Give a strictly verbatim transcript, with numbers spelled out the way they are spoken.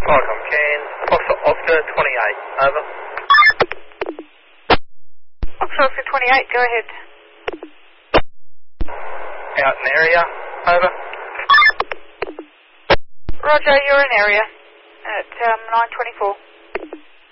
Falcon, can Foxtrot Oscar twenty-eight, over. Foxtrot Oscar twenty-eight, go ahead. Out in area, over. Roger, you're in area at um, nine twenty-four.